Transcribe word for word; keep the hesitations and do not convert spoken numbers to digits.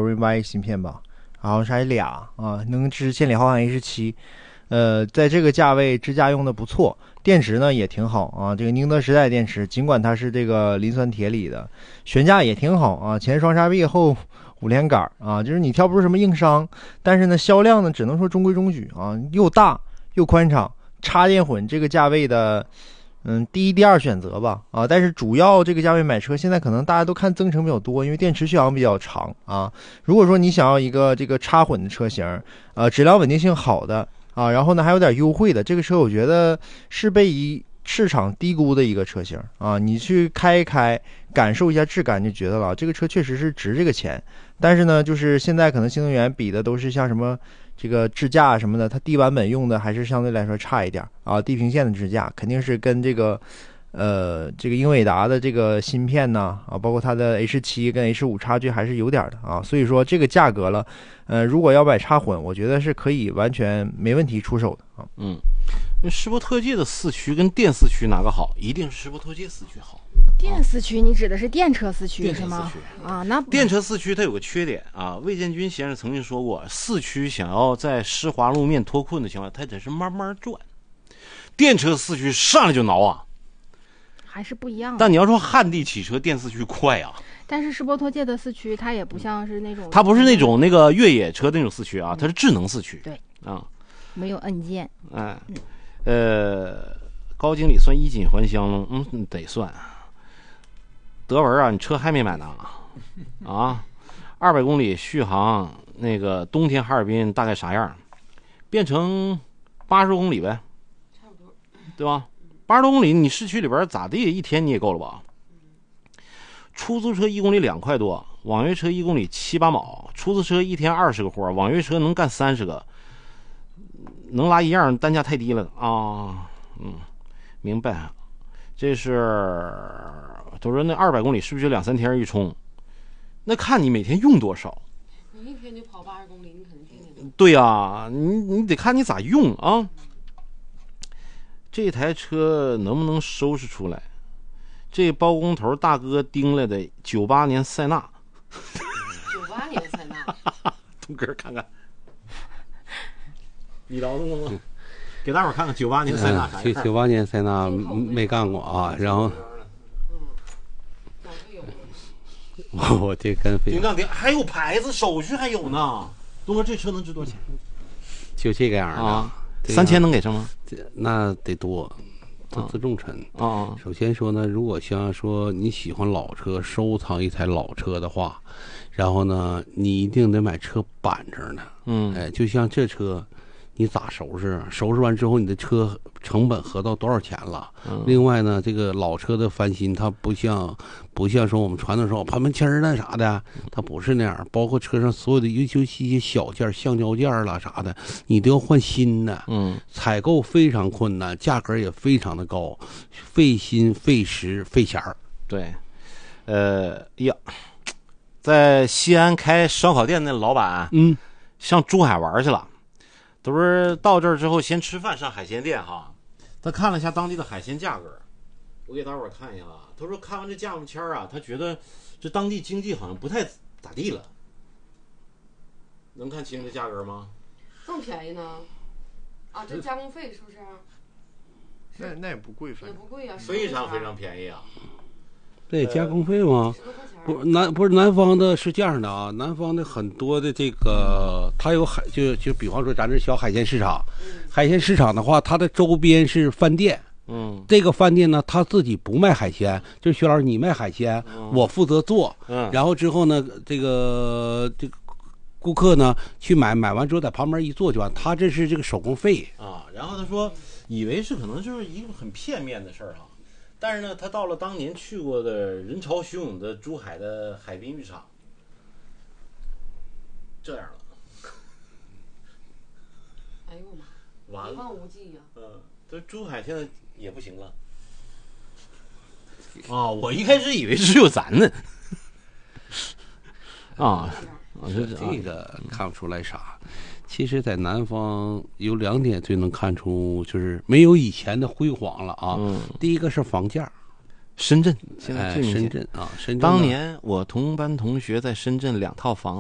Orin Y 芯片吧，好像是还俩啊，能支持千里浩瀚 H 七。呃，在这个价位支架用的不错，电池呢也挺好啊。这个宁德时代电池，尽管它是这个磷酸铁锂的，悬架也挺好啊，前双刹臂后五连杆啊，就是你挑不出什么硬伤，但是呢销量呢只能说中规中矩啊，又大又宽敞，插电混这个价位的。嗯，第一、第二选择吧，啊，但是主要这个价位买车，现在可能大家都看增程比较多，因为电池续航比较长啊。如果说你想要一个这个插混的车型，呃，质量稳定性好的啊，然后呢还有点优惠的，这个车我觉得是被一市场低估的一个车型啊。你去开一开，感受一下质感，就觉得了，这个车确实是值这个钱。但是呢，就是现在可能新能源比的都是像什么。这个支架什么的，它低版本用的还是相对来说差一点啊。地平线的支架肯定是跟这个，呃，这个英伟达的这个芯片呢啊，包括它的 H 七 跟 H 五 差距还是有点的啊。所以说这个价格了，呃，如果要买插混，我觉得是可以完全没问题出手的啊。 嗯，世博特界的四驱跟电四驱哪个好？一定是世博特界四驱好。 电四驱，你指的是电车四驱是吗？啊，那电车四驱它有个缺点啊，魏建军先生曾经说过，四驱想要在湿滑路面脱困的情况下，它得是慢慢转。电车四驱上来就挠啊， 还是不一样的。 但你要说旱地起车，电四驱快啊。 但是世博特界的四驱，它也不像是那种， 它不是那种那个越野车那种四驱啊，它是智能四驱。 对啊， 没有按键。 哎，呃，高经理算衣锦还乡了，嗯，得算。德文啊，你车还没买呢啊！二百公里续航，那个冬天哈尔滨大概啥样？变成八十多公里呗， 差不多， 对吧？八十多公里，你市区里边咋地，一天你也够了吧？出租车一公里两块多，网约车一公里七八毛，出租车一天二十个活，网约车能干三十个，能拉一样，单价太低了啊！嗯，明白。这是。都说那二百公里是不是就两三天一充？那看你每天用多少。 你一天就跑八十公里，你可能天天。 对呀、啊，你你得看你咋用啊。这台车能不能收拾出来？这包工头大哥盯来的九八年塞纳。 九八年塞纳。 东哥看看，你倒腾过吗？给大伙看看九八年塞纳啥样。 九八年塞纳没干过啊，然后。我我这跟顶杠顶还有牌子手续还有呢，东哥这车能值多少钱？ 就这个样的啊，三千能给上吗？ 那得多，这自重沉啊。 首先说呢，如果像说你喜欢老车，收藏一台老车的话，然后呢，你一定得买车板正的。 嗯， 哎，就像这车。你咋收拾？收拾完之后，你的车成本合到多少钱了？ 嗯、 另外呢，这个老车的翻新，它不像不像说我们传统说盘门签儿那啥的，它不是那样。包括车上所有的，尤其一些小件、橡胶件啦啥的，你都要换新的。 嗯， 采购非常困难，价格也非常的高，费心、费时、费钱儿。 对，呃呀，在西安开烧烤店的老板， 嗯， 上珠海玩去了。都是到这儿之后先吃饭，上海鲜店哈。他看了一下当地的海鲜价格，我给大伙儿看一下啊。他说看完这价目签啊，他觉得这当地经济好像不太咋地了。能看清这价格吗？ 这么便宜呢？啊，这加工费是不是？ 那那也不贵， 也不贵啊， 非常非常便宜啊。 对，加工费吗？不，南不是南方的，是这样的啊。南方的很多的这个，它有海，就就比方说咱这小海鲜市场，海鲜市场的话，它的周边是饭店。 嗯， 这个饭店呢，他自己不卖海鲜，就是徐老师你卖海鲜， 嗯、 我负责做。 嗯， 然后之后呢，这个这个顾客呢去买，买完之后在旁边一坐就完。他这是这个手工费啊。然后他说，以为是可能就是一个很片面的事儿哈。但是呢，他到了当年去过的人潮汹涌的珠海的海滨浴场，这样了。 哎呦我妈！ 完了， 一望无际呀、 啊。嗯，这珠海现在也不行了。啊，我一开始以为是有咱呢。啊，啊这这个看不出来啥。其实，在南方有两点最能看出，就是没有以前的辉煌了啊。 嗯， 第一个是房价， 深圳现在哎， 最明显。 深圳啊，深圳。 当年我同班同学在深圳两套房。